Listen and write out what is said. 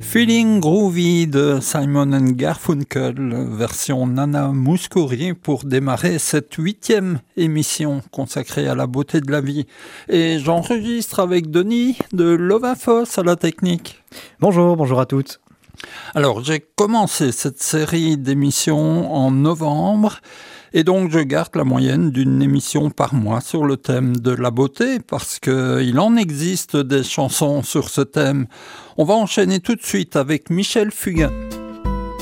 Feeling Groovy de Simon & Garfunkel, version Nana Mouskouri pour démarrer cette 8e émission consacrée à la beauté de la vie. Et j'enregistre avec Denis de Lovafos à la technique. Bonjour à toutes. Alors, j'ai commencé cette série d'émissions en novembre et donc je garde la moyenne d'une émission par mois sur le thème de la beauté parce qu'il en existe des chansons sur ce thème. On va enchaîner tout de suite avec Michel Fugain.